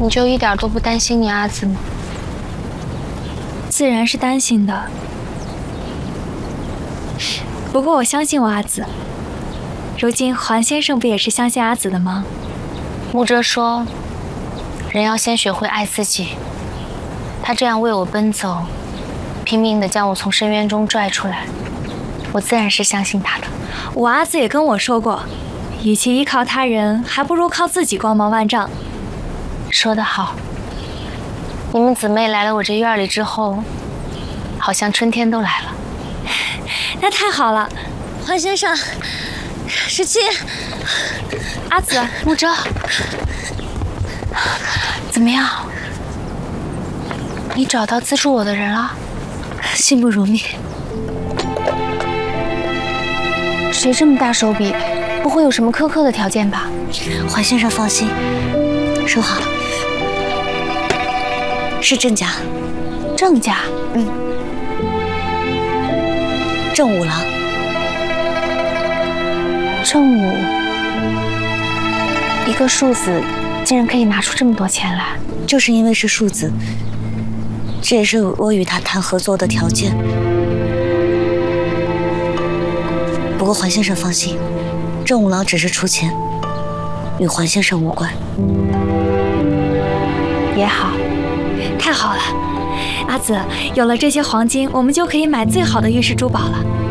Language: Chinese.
你就一点都不担心你阿紫吗？ 自然是担心的。不过我相信我阿紫。如今环先生不也是相信阿紫的吗？ 穆哲说，人要先学会爱自己。他这样为我奔走，拼命地将我从深渊中拽出来，我自然是相信他的。 我阿紫也跟我说过，与其依靠他人，还不如靠自己光芒万丈。 说得好。你们姊妹来了我这院里之后，好像春天都来了。 那太好了， 环先生，17， 阿紫， 穆哲，怎么样？你找到资助我的人了？ 幸不如命。 谁这么大手笔？不会有什么苛刻的条件吧？ 环先生放心，说好了，是郑家。 郑家？ 郑五郎。 郑武，一个庶子竟然可以拿出这么多钱来， 就是因为是庶子，这也是我与他谈合作的条件。不过环先生放心，郑五郎只是出钱，与环先生无关。 也好， 太好了，阿紫，有了这些黄金，我们就可以买最好的玉石珠宝了。